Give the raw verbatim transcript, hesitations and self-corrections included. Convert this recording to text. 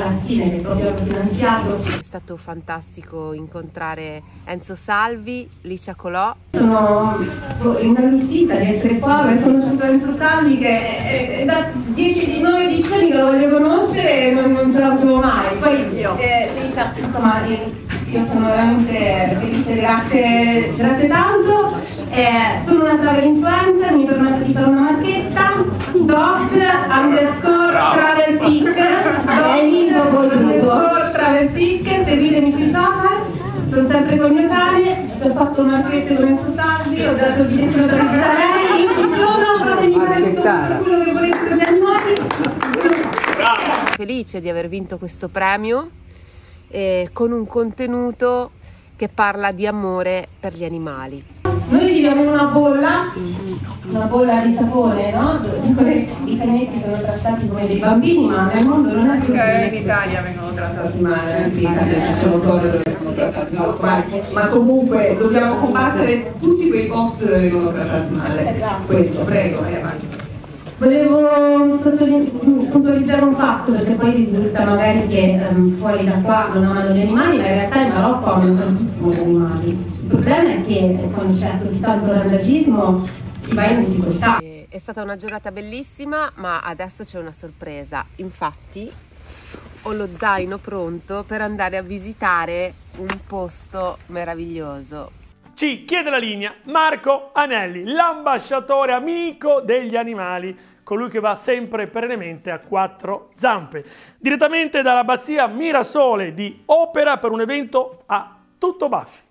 Palassine, che proprio hanno finanziato. È stato fantastico incontrare Enzo Salvi, Licia Colò. Sono inarrosita di essere qua, aver conosciuto Enzo Salvi che è, è da dieci nove edizioni che lo voglio conoscere e non, non ce la facevo mai. Poi io, eh, Lisa, insomma, io, io sono veramente felice, grazie, grazie tanto. Eh, sono una travel influencer, mi permetto di fare una marchetta. Dot underscore travel pic. Dot underscore travel pic, seguitemi sui social. Sono sempre con mio cane, ho fatto marchette con Enzo Salvi, ho dato il bigliettino da visitare lei, ci sono, fatemi fare tutto quello che volete per gli animali. Felice di aver vinto questo premio eh, con un contenuto che parla di amore per gli animali. Noi viviamo in una bolla, una bolla di sapone, no? Dove i canetti sono trattati come dei bambini, ma nel mondo non è così. Anche in Italia vengono trattati male, anche in Italia ci sono zone dove vengono trattati molto male, ma comunque dobbiamo combattere tutti quei posti dove vengono trattati male. Questo, prego, vai avanti. Volevo puntualizzare un fatto, perché poi risulta magari che um, fuori da qua non amano gli animali, ma in realtà in Marocco amano tantissimo gli animali. Il problema è che quando c'è così tanto randagismo si va in difficoltà. È stata una giornata bellissima, ma adesso c'è una sorpresa. Infatti ho lo zaino pronto per andare a visitare un posto meraviglioso. Ci chiede la linea Marco Anelli, l'ambasciatore amico degli animali, colui che va sempre perennemente a quattro zampe, direttamente dall'abbazia Mirasole di Opera per un evento a tutto baffi.